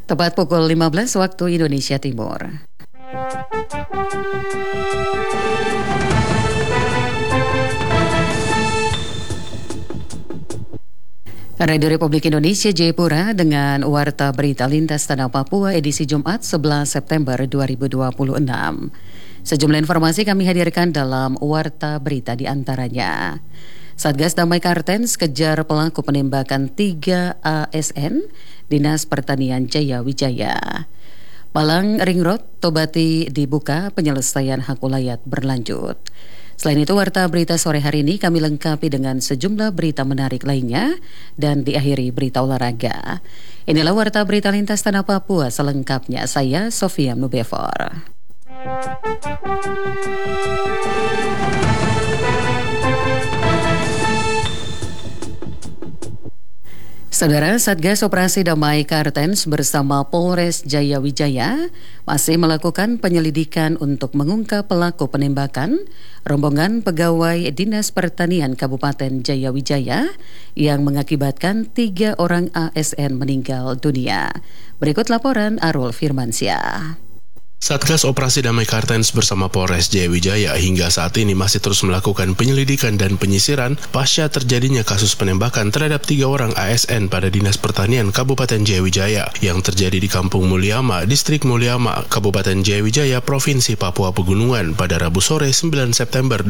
Tepat pukul 15 waktu Indonesia Timur. Radio Republik Indonesia Jayapura dengan Warta Berita Lintas Tanah Papua edisi Jumat 11 September 2026. Sejumlah informasi kami hadirkan dalam Warta Berita di antaranya. Satgas Damai Kartens kejar pelaku penembakan 3 ASN Dinas Pertanian Jaya Wijaya. Palang Ring Road Tobati dibuka, penyelesaian hak ulayat berlanjut. Selain itu, Warta Berita sore hari ini kami lengkapi dengan sejumlah berita menarik lainnya dan diakhiri berita olahraga. Inilah Warta Berita Lintas Tanah Papua selengkapnya. Saya Sofia Nubefor. Saudara, Satgas Operasi Damai Kartens bersama Polres Jaya Wijaya masih melakukan penyelidikan untuk mengungkap pelaku penembakan rombongan pegawai Dinas Pertanian Kabupaten Jaya Wijaya yang mengakibatkan 3 orang ASN meninggal dunia. Berikut laporan Arul Firmansyah. Satgas Operasi Damai Kartens bersama Polres Jaya Wijaya hingga saat ini masih terus melakukan penyelidikan dan penyisiran pasca terjadinya kasus penembakan terhadap 3 orang ASN pada Dinas Pertanian Kabupaten Jaya Wijaya yang terjadi di Kampung Mulyama, Distrik Mulyama, Kabupaten Jaya Wijaya, Provinsi Papua Pegunungan pada Rabu sore 9 September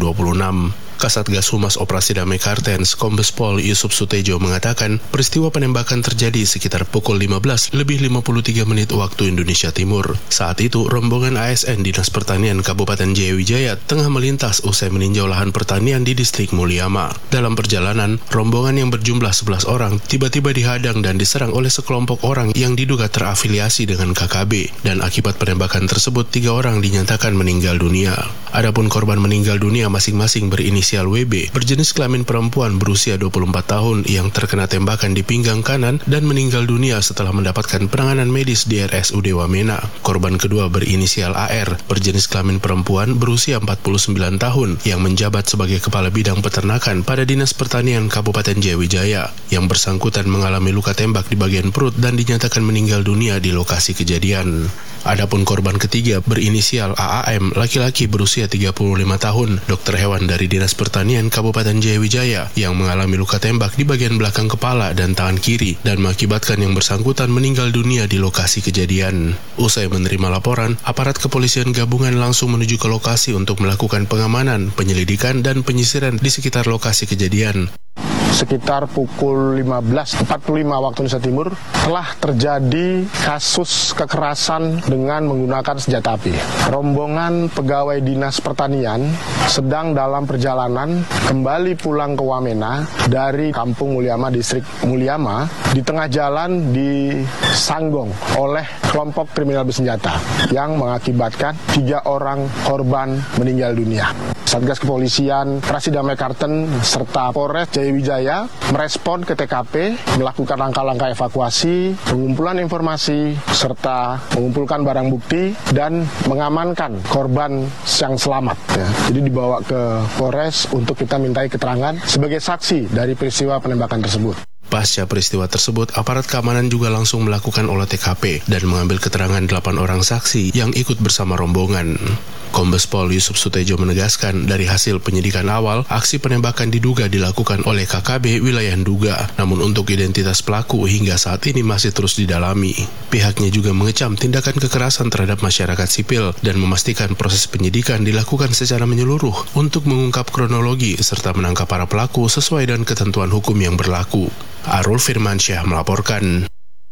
2026. Kasatgas Humas Operasi Damai Kartens, Kombes Pol Yusuf Sutejo mengatakan peristiwa penembakan terjadi sekitar pukul 15 lebih 53 menit waktu Indonesia Timur. Saat itu, rombongan ASN Dinas Pertanian Kabupaten Jaya Wijaya tengah melintas usai meninjau lahan pertanian di Distrik Mulyama. Dalam perjalanan, rombongan yang berjumlah 11 orang tiba-tiba dihadang dan diserang oleh sekelompok orang yang diduga terafiliasi dengan KKB, dan akibat penembakan tersebut 3 orang dinyatakan meninggal dunia. Adapun korban meninggal dunia masing-masing berinisial WB, berjenis kelamin perempuan berusia 24 tahun yang terkena tembakan di pinggang kanan dan meninggal dunia setelah mendapatkan penanganan medis di RSUD Wamena. Korban kedua berinisial AR, berjenis kelamin perempuan berusia 49 tahun yang menjabat sebagai Kepala Bidang Peternakan pada Dinas Pertanian Kabupaten Jaya Wijaya. Yang bersangkutan mengalami luka tembak di bagian perut dan dinyatakan meninggal dunia di lokasi kejadian. Adapun korban ketiga berinisial AAM, laki-laki berusia 35 tahun, dokter hewan dari Dinas Pertanian Kabupaten Jaya Wijaya yang mengalami luka tembak di bagian belakang kepala dan tangan kiri dan mengakibatkan yang bersangkutan meninggal dunia di lokasi kejadian. Usai menerima laporan, aparat kepolisian gabungan langsung menuju ke lokasi untuk melakukan pengamanan, penyelidikan, dan penyisiran di sekitar lokasi kejadian. Sekitar pukul 15.45 waktu Indonesia Timur telah terjadi kasus kekerasan dengan menggunakan senjata api. Rombongan pegawai Dinas Pertanian sedang dalam perjalanan kembali pulang ke Wamena dari Kampung Mulyama, Distrik Mulyama. Di tengah jalan disanggong oleh kelompok kriminal bersenjata yang mengakibatkan 3 orang korban meninggal dunia. Satgas Kepolisian Operasi Damai Kartens serta Polres Jaya Wijaya merespon ke TKP, melakukan langkah-langkah evakuasi, pengumpulan informasi, serta mengumpulkan barang bukti dan mengamankan korban yang selamat. Jadi dibawa ke Polres untuk kita mintai keterangan sebagai saksi dari peristiwa penembakan tersebut. Pasca peristiwa tersebut, aparat keamanan juga langsung melakukan olah TKP dan mengambil keterangan 8 orang saksi yang ikut bersama rombongan. Kombes Pol Yusuf Sutejo menegaskan dari hasil penyidikan awal, aksi penembakan diduga dilakukan oleh KKB wilayah Nduga. Namun untuk identitas pelaku hingga saat ini masih terus didalami. Pihaknya juga mengecam tindakan kekerasan terhadap masyarakat sipil dan memastikan proses penyidikan dilakukan secara menyeluruh untuk mengungkap kronologi serta menangkap para pelaku sesuai dengan ketentuan hukum yang berlaku. Arul Firmansyah melaporkan.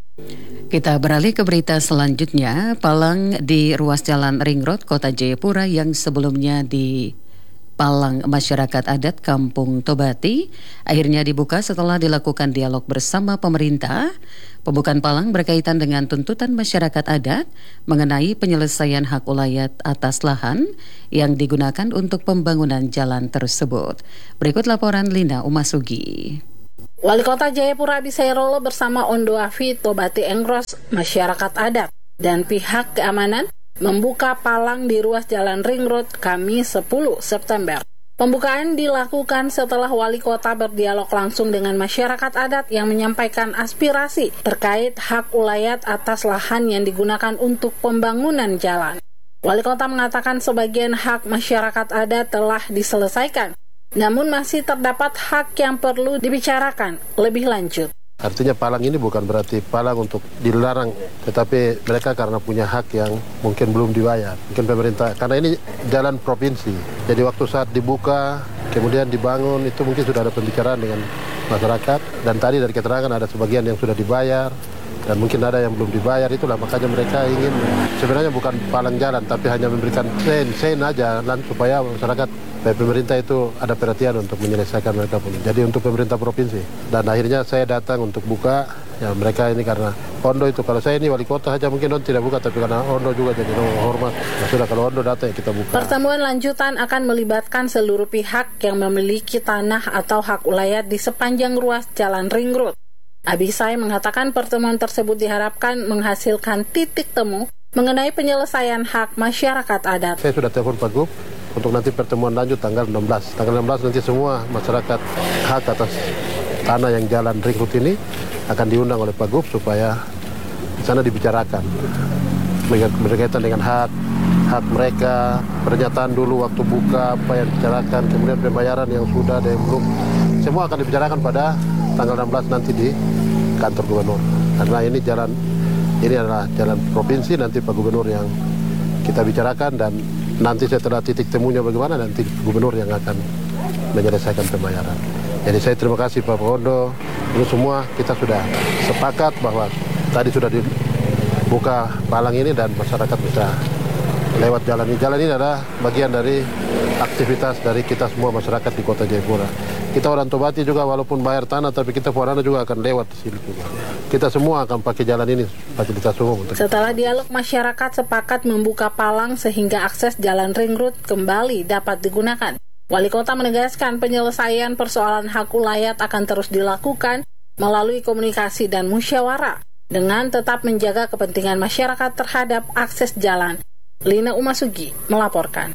Kita beralih ke berita selanjutnya. Palang di ruas jalan Ring Road Kota Jayapura yang sebelumnya di Palang Masyarakat Adat Kampung Tobati akhirnya dibuka setelah dilakukan dialog bersama pemerintah. Pembukaan palang berkaitan dengan tuntutan masyarakat adat mengenai penyelesaian hak ulayat atas lahan yang digunakan untuk pembangunan jalan tersebut. Berikut laporan Lina Umasugi. Wali Kota Jayapura Bisairolo bersama Ondo Afi Tobati Engros, masyarakat adat, dan pihak keamanan membuka palang di ruas jalan Ring Road Kamis 10 September. Pembukaan dilakukan setelah wali kota berdialog langsung dengan masyarakat adat yang menyampaikan aspirasi terkait hak ulayat atas lahan yang digunakan untuk pembangunan jalan. Wali kota mengatakan sebagian hak masyarakat adat telah diselesaikan, namun masih terdapat hak yang perlu dibicarakan lebih lanjut. Artinya palang ini bukan berarti palang untuk dilarang, tetapi mereka karena punya hak yang mungkin belum dibayar. Mungkin pemerintah, karena ini jalan provinsi, jadi waktu saat dibuka, kemudian dibangun, itu mungkin sudah ada pembicaraan dengan masyarakat. Dan tadi dari keterangan ada sebagian yang sudah dibayar, dan mungkin ada yang belum dibayar. Itulah makanya mereka ingin, sebenarnya bukan palang jalan, tapi hanya memberikan sen aja, supaya masyarakat, pemerintah itu ada perhatian untuk menyelesaikan mereka pun. Jadi untuk pemerintah provinsi. Dan akhirnya saya datang untuk buka, ya mereka ini karena Ondo itu, kalau saya ini wali kota saja mungkin Ondo tidak buka, tapi karena Ondo juga jadi hormat. Nah, sudah kalau Ondo datang ya kita buka. Pertemuan lanjutan akan melibatkan seluruh pihak yang memiliki tanah atau hak ulayat di sepanjang ruas Jalan Ring Road. Abisai mengatakan pertemuan tersebut diharapkan menghasilkan titik temu mengenai penyelesaian hak masyarakat adat. Saya sudah telepon Pak Gub untuk nanti pertemuan lanjut tanggal 16. Tanggal 16 nanti semua masyarakat hak atas tanah yang Jalan Ring Road ini akan diundang oleh Pak Gub supaya di sana dibicarakan berkaitan dengan hak mereka, pernyataan dulu waktu buka apa yang dibicarakan, kemudian pembayaran yang sudah ada yang belum, semua akan dibicarakan pada tanggal 16 nanti di kantor gubernur. Karena ini adalah jalan provinsi, nanti Pak Gubernur yang kita bicarakan, dan nanti setelah titik temunya bagaimana, nanti gubernur yang akan menyelesaikan pembayaran. Jadi saya terima kasih Pak Ondo. Ini semua kita sudah sepakat bahwa tadi sudah dibuka palang ini dan masyarakat bisa lewat jalan ini. Jalan ini adalah bagian dari aktivitas dari kita semua masyarakat di Kota Jayapura. Kita orang Tobati juga walaupun bayar tanah, tapi kita Puarana juga akan lewat di sini juga. Kita semua akan pakai jalan ini, fasilitas umum. Setelah dialog, masyarakat sepakat membuka palang sehingga akses Jalan Ring Road kembali dapat digunakan. Wali kota menegaskan penyelesaian persoalan hak ulayat akan terus dilakukan melalui komunikasi dan musyawarah dengan tetap menjaga kepentingan masyarakat terhadap akses jalan. Lina Umasugi melaporkan.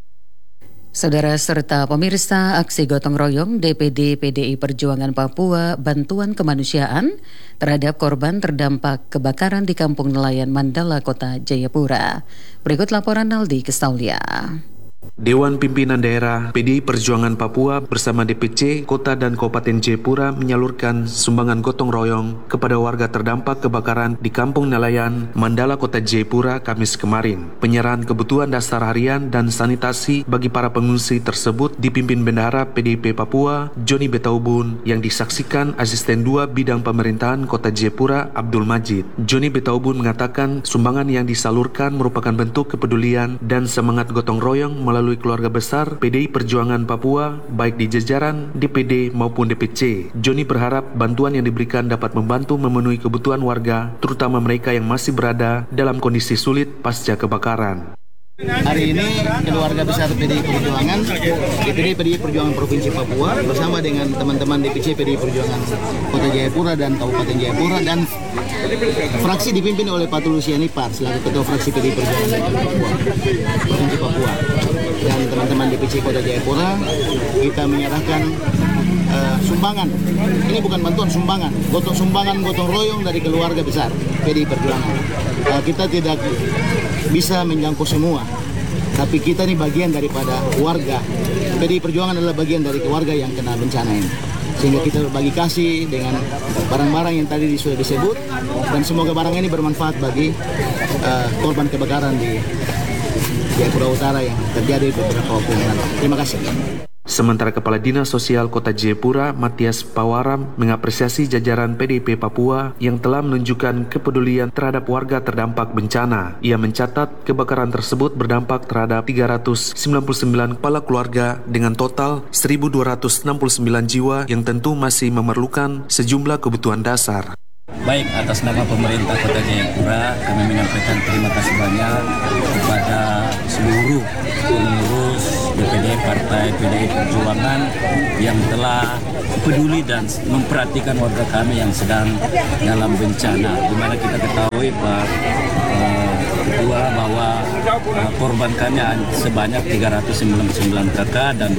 Saudara serta pemirsa, aksi gotong royong DPD PDI Perjuangan Papua bantuan kemanusiaan terhadap korban terdampak kebakaran di Kampung Nelayan Mandala, Kota Jayapura. Berikut laporan Naldi Kestaulia. Dewan Pimpinan Daerah PDI Perjuangan Papua bersama DPC Kota dan Kabupaten Jayapura menyalurkan sumbangan gotong royong kepada warga terdampak kebakaran di Kampung Nelayan Mandala, Kota Jayapura Kamis kemarin. Penyerahan kebutuhan dasar harian dan sanitasi bagi para pengungsi tersebut dipimpin Bendahara PDIP Papua Joni Betaubun yang disaksikan Asisten 2 Bidang Pemerintahan Kota Jayapura Abdul Majid. Joni Betaubun mengatakan sumbangan yang disalurkan merupakan bentuk kepedulian dan semangat gotong royong melalui keluarga besar PDI Perjuangan Papua, baik di jajaran DPD maupun DPC. Joni berharap bantuan yang diberikan dapat membantu memenuhi kebutuhan warga, terutama mereka yang masih berada dalam kondisi sulit pasca kebakaran. Hari ini keluarga besar PDI Perjuangan, DPD PDI Perjuangan Provinsi Papua bersama dengan teman-teman DPC PDI Perjuangan Kota Jayapura dan Kabupaten Jayapura dan fraksi dipimpin oleh Pak Tulusiani Par selaku Ketua Fraksi PDI Perjuangan Papua, Provinsi Papua, dan teman-teman DPC Kota Jayapura kita menyerahkan sumbangan. Ini bukan bantuan, sumbangan gotong royong dari keluarga besar PDI Perjuangan. Kita tidak bisa menjangkau semua, tapi kita ini bagian daripada warga. PDI Perjuangan adalah bagian dari keluarga yang kena bencana ini, sehingga kita berbagi kasih dengan barang-barang yang tadi sudah disebut, dan semoga barang ini bermanfaat bagi korban kebakaran di Jayapura Utara yang terjadi beberapa waktu yang lalu. Terima kasih. Sementara Kepala Dinas Sosial Kota Jayapura, Matias Pawaram, mengapresiasi jajaran PDIP Papua yang telah menunjukkan kepedulian terhadap warga terdampak bencana. Ia mencatat kebakaran tersebut berdampak terhadap 399 kepala keluarga dengan total 1.269 jiwa yang tentu masih memerlukan sejumlah kebutuhan dasar. Baik, atas nama pemerintah Kota Jayapura, kami menyampaikan terima kasih banyak kepada seluruh pengurus DPD Partai PDI Perjuangan yang telah peduli dan memperhatikan warga kami yang sedang dalam bencana. Di mana kita ketahui Pak kedua bahwa korban kami sebanyak 399 kakak dan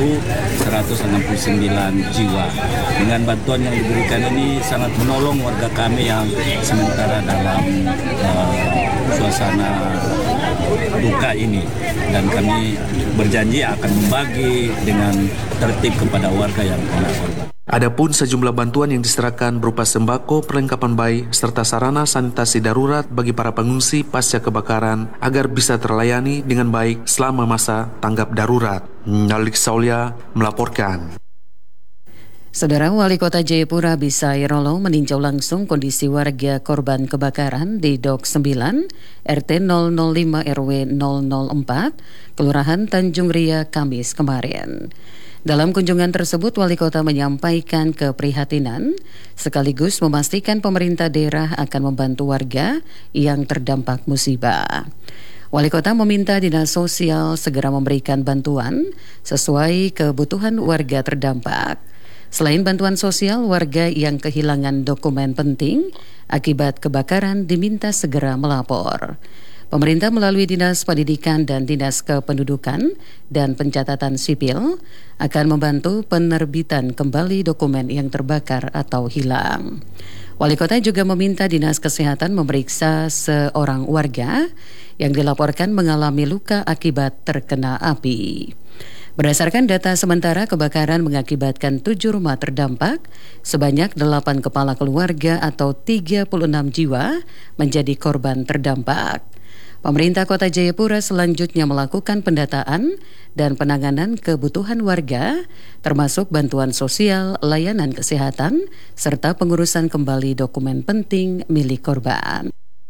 2.169 jiwa. Dengan bantuan yang diberikan ini sangat menolong warga kami yang sementara dalam suasana duka ini, dan kami berjanji akan membagi dengan tertib kepada warga yang kena korban. Adapun sejumlah bantuan yang diserahkan berupa sembako, perlengkapan bayi, serta sarana sanitasi darurat bagi para pengungsi pasca kebakaran agar bisa terlayani dengan baik selama masa tanggap darurat. Nalik Saulia melaporkan. Saudara Wali Kota Jayapura Bisai Rolo meninjau langsung kondisi warga korban kebakaran di Dok 9, RT 005 RW 004, Kelurahan Tanjung Ria, Kamis kemarin. Dalam kunjungan tersebut, Wali Kota menyampaikan keprihatinan sekaligus memastikan pemerintah daerah akan membantu warga yang terdampak musibah. Wali Kota meminta Dinas Sosial segera memberikan bantuan sesuai kebutuhan warga terdampak. Selain bantuan sosial, warga yang kehilangan dokumen penting akibat kebakaran diminta segera melapor. Pemerintah melalui Dinas Pendidikan dan Dinas Kependudukan dan Pencatatan Sipil akan membantu penerbitan kembali dokumen yang terbakar atau hilang. Wali Kota juga meminta Dinas Kesehatan memeriksa seorang warga yang dilaporkan mengalami luka akibat terkena api. Berdasarkan data sementara, kebakaran mengakibatkan 7 rumah terdampak, sebanyak 8 kepala keluarga atau 36 jiwa menjadi korban terdampak. Pemerintah Kota Jayapura selanjutnya melakukan pendataan dan penanganan kebutuhan warga, termasuk bantuan sosial, layanan kesehatan, serta pengurusan kembali dokumen penting milik korban.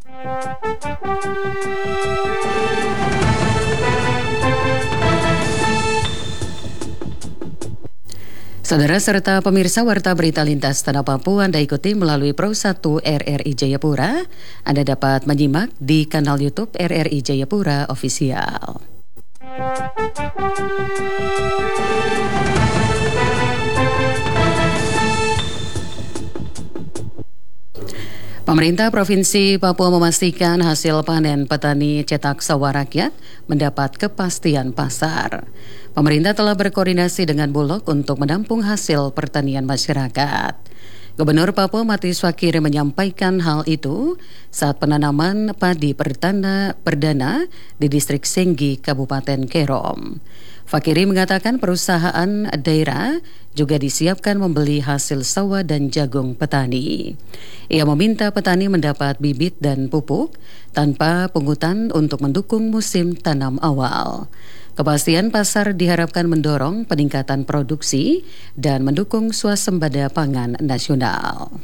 Saudara serta pemirsa Warta Berita Lintas Tanah Papua Anda ikuti melalui Pro 1 RRI Jayapura. Anda dapat menyimak di kanal YouTube RRI Jayapura Official. Pemerintah Provinsi Papua memastikan hasil panen petani cetak sawah rakyat mendapat kepastian pasar. Pemerintah telah berkoordinasi dengan Bulog untuk menampung hasil pertanian masyarakat. Gubernur Papua Matius Fakiri menyampaikan hal itu saat penanaman padi perdana di distrik Senggi, Kabupaten Kerom. Fakiri mengatakan perusahaan daerah juga disiapkan membeli hasil sawah dan jagung petani. Ia meminta petani mendapat bibit dan pupuk tanpa pungutan untuk mendukung musim tanam awal. Kepastian pasar diharapkan mendorong peningkatan produksi dan mendukung swasembada pangan nasional.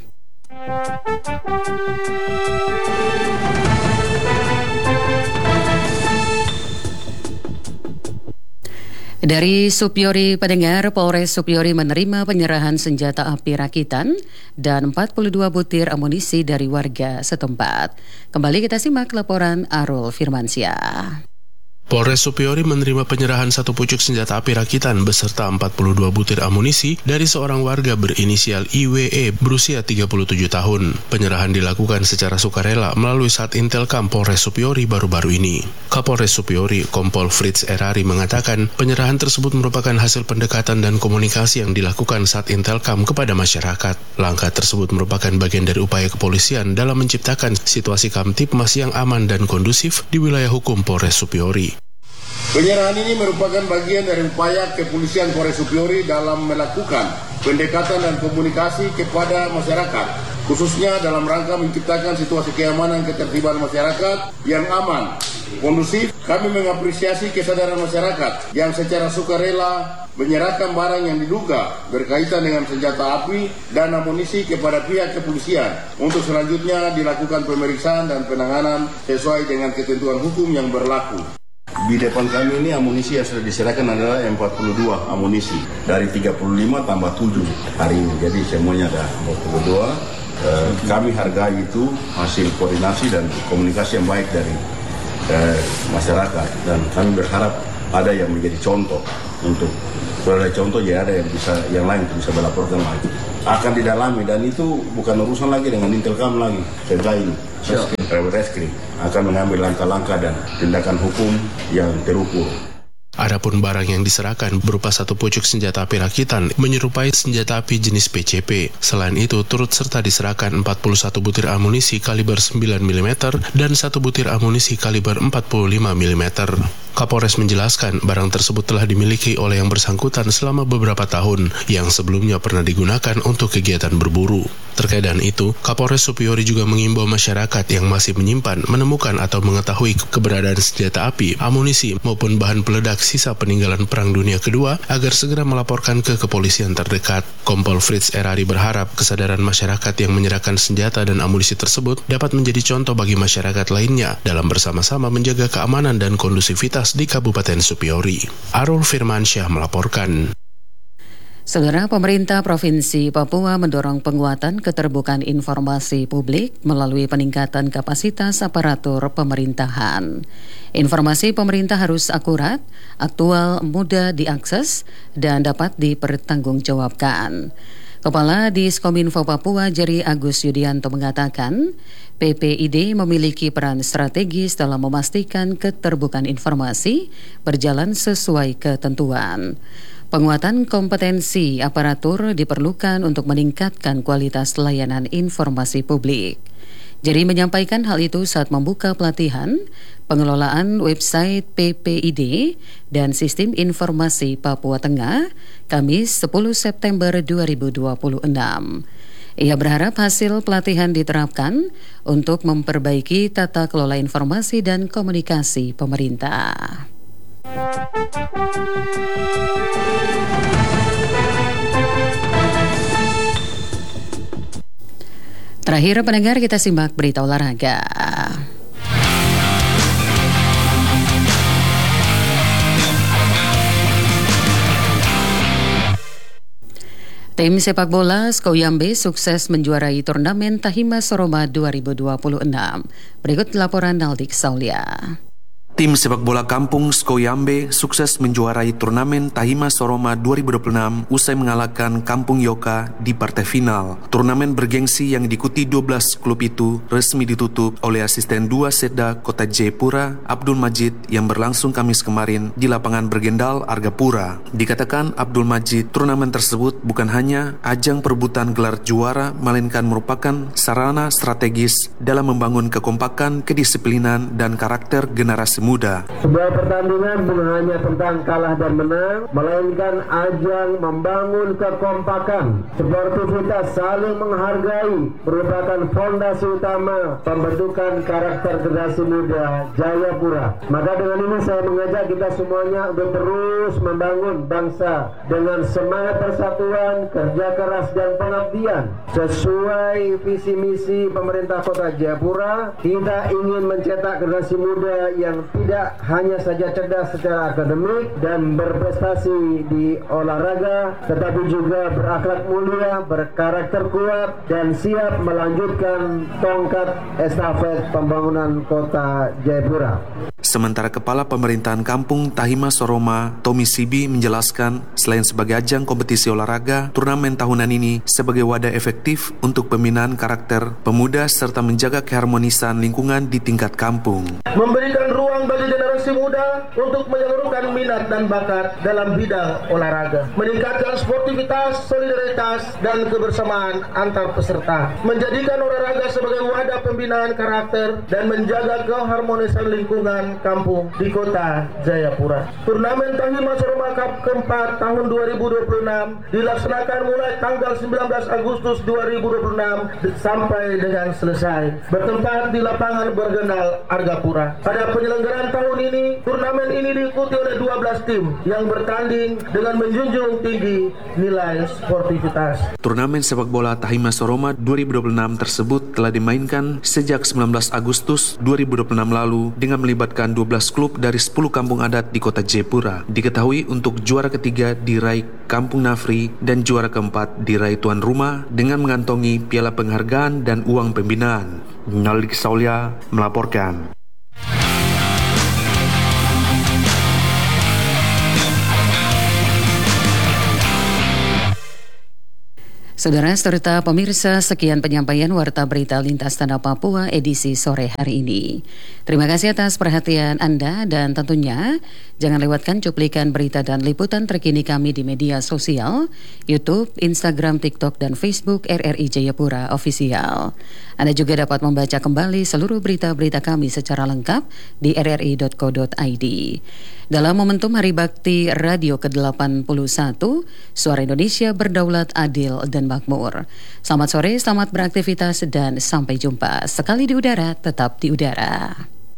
Dari Supiori pendengar, Polres Supiori menerima penyerahan senjata api rakitan dan 42 butir amunisi dari warga setempat. Kembali kita simak laporan Arul Firmansyah. Polres Supiori menerima penyerahan satu pucuk senjata api rakitan beserta 42 butir amunisi dari seorang warga berinisial IWE berusia 37 tahun. Penyerahan dilakukan secara sukarela melalui Satintelkam Polres Supiori baru-baru ini. Kapolres Supiori, Kompol Fritz Erari mengatakan penyerahan tersebut merupakan hasil pendekatan dan komunikasi yang dilakukan Satintelkam kepada masyarakat. Langkah tersebut merupakan bagian dari upaya kepolisian dalam menciptakan situasi Kamtipmas yang aman dan kondusif di wilayah hukum Polres Supiori. Penyerahan ini merupakan bagian dari upaya kepolisian Polres Supiori dalam melakukan pendekatan dan komunikasi kepada masyarakat, khususnya dalam rangka menciptakan situasi keamanan ketertiban masyarakat yang aman, kondusif. Kami mengapresiasi kesadaran masyarakat yang secara sukarela menyerahkan barang yang diduga berkaitan dengan senjata api dan amunisi kepada pihak kepolisian untuk selanjutnya dilakukan pemeriksaan dan penanganan sesuai dengan ketentuan hukum yang berlaku. Di depan kami ini amunisi yang sudah diserahkan adalah 42 amunisi dari 35 tambah 7 hari ini. Jadi semuanya ada 42. Kami hargai itu hasil koordinasi dan komunikasi yang baik dari masyarakat, dan kami berharap ada yang menjadi contoh untuk ada contoh, ya ada yang bisa yang lain bisa melaporkan lagi. akan didalami, dan itu bukan urusan lagi dengan Intelkam lagi. Setelah ini Reskrim akan mengambil langkah-langkah dan tindakan hukum yang terukur. Adapun barang yang diserahkan berupa satu pucuk senjata api rakitan menyerupai senjata api jenis PCP. Selain itu, turut serta diserahkan 41 butir amunisi kaliber 9 mm dan 1 butir amunisi kaliber 45 mm. Kapolres menjelaskan barang tersebut telah dimiliki oleh yang bersangkutan selama beberapa tahun yang sebelumnya pernah digunakan untuk kegiatan berburu. Terkait dengan itu, Kapolres Supiori juga mengimbau masyarakat yang masih menyimpan, menemukan atau mengetahui keberadaan senjata api, amunisi maupun bahan peledak sisa peninggalan Perang Dunia Kedua agar segera melaporkan ke kepolisian terdekat. Kompol Fritz Erari berharap kesadaran masyarakat yang menyerahkan senjata dan amunisi tersebut dapat menjadi contoh bagi masyarakat lainnya dalam bersama-sama menjaga keamanan dan kondusivitas di Kabupaten Supiori. Arul Firmansyah melaporkan. Saudara, pemerintah Provinsi Papua mendorong penguatan keterbukaan informasi publik melalui peningkatan kapasitas aparatur pemerintahan. Informasi pemerintah harus akurat, aktual, mudah diakses, dan dapat dipertanggungjawabkan. Kepala Diskominfo Papua Jerry Agus Yudianto mengatakan, PPID memiliki peran strategis dalam memastikan keterbukaan informasi berjalan sesuai ketentuan. Penguatan kompetensi aparatur diperlukan untuk meningkatkan kualitas layanan informasi publik. Jerry menyampaikan hal itu saat membuka pelatihan pengelolaan website PPID dan Sistem Informasi Papua Tengah, Kamis 10 September 2026. Ia berharap hasil pelatihan diterapkan untuk memperbaiki tata kelola informasi dan komunikasi pemerintah. Terakhir pendengar, kita simak berita olahraga. Tim sepak bola Skoyambe sukses menjuarai turnamen Tahima Soroma 2026. Berikut laporan Naldik Saulia. Tim sepak bola kampung Skoyambe sukses menjuarai turnamen Tahima Soroma 2026 usai mengalahkan Kampung Yoka di partai final. Turnamen bergengsi yang diikuti 12 klub itu resmi ditutup oleh asisten 2 Setda Kota Jayapura, Abdul Majid, yang berlangsung Kamis kemarin di lapangan Bergendal, Argapura. Dikatakan Abdul Majid, turnamen tersebut bukan hanya ajang perebutan gelar juara, melainkan merupakan sarana strategis dalam membangun kekompakan, kedisiplinan, dan karakter generasi muda. Sebuah pertandingan bukan hanya tentang kalah dan menang, melainkan ajang membangun kekompakan. Sportivitas saling menghargai merupakan fondasi utama pembentukan karakter generasi muda Jayapura. Maka dengan ini saya mengajak kita semuanya untuk terus membangun bangsa dengan semangat persatuan, kerja keras dan pengabdian. Sesuai visi misi pemerintah Kota Jayapura, kita ingin mencetak generasi muda yang tidak hanya saja cerdas secara akademik dan berprestasi di olahraga, tetapi juga berakhlak mulia, berkarakter kuat, dan siap melanjutkan tongkat estafet pembangunan Kota Jayapura. Sementara Kepala Pemerintahan Kampung Tahima Soroma, Tommy Sibi, menjelaskan selain sebagai ajang kompetisi olahraga, turnamen tahunan ini sebagai wadah efektif untuk pembinaan karakter pemuda serta menjaga keharmonisan lingkungan di tingkat kampung. Memberikan ruang bagi generasi muda untuk menyalurkan minat dan bakat dalam bidang olahraga, meningkatkan sportivitas, solidaritas, dan kebersamaan antar peserta, menjadikan olahraga sebagai wadah pembinaan karakter dan menjaga keharmonisan lingkungan kampung di Kota Jayapura. Turnamen Tahima Soroma Cup keempat tahun 2026 dilaksanakan mulai tanggal 19 Agustus 2026 sampai dengan selesai, bertempat di lapangan Bergendal, Argapura. Pada penyelenggaraan tahun ini, turnamen ini diikuti oleh 12 tim yang bertanding dengan menjunjung tinggi nilai sportivitas. Turnamen sepak bola Tahima Soroma 2026 tersebut telah dimainkan sejak 19 Agustus 2026 lalu dengan melibatkan 12 klub dari 10 kampung adat di Kota Jayapura. Diketahui untuk juara ketiga diraih Kampung Nafri dan juara keempat diraih tuan rumah dengan mengantongi piala penghargaan dan uang pembinaan. Naldik Saulia melaporkan. Saudara serta pemirsa, sekian penyampaian Warta Berita Lintas Tanah Papua edisi sore hari ini. Terima kasih atas perhatian Anda dan tentunya jangan lewatkan cuplikan berita dan liputan terkini kami di media sosial, YouTube, Instagram, TikTok, dan Facebook RRI Jayapura Official. Anda juga dapat membaca kembali seluruh berita-berita kami secara lengkap di rri.co.id. Dalam momentum Hari Bakti Radio ke-81, Suara Indonesia Berdaulat, Adil, dan Makmur. Selamat sore, selamat beraktivitas, dan sampai jumpa. Sekali di udara, tetap di udara.